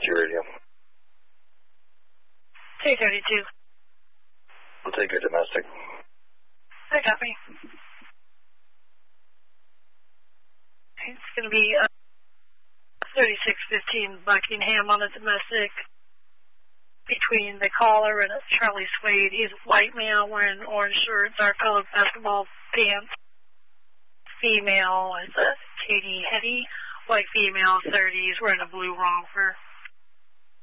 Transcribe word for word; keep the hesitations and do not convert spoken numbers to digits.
your radio. two thirty-two. I'll take your domestic. I copy. It's going to be uh, thirty-six fifteen Buckingham on the domestic between the caller and Charlie Swade. He's a white male wearing orange shirt, dark colored basketball pants. Female is a Katie Hetty. White female, thirties, wearing a blue romper.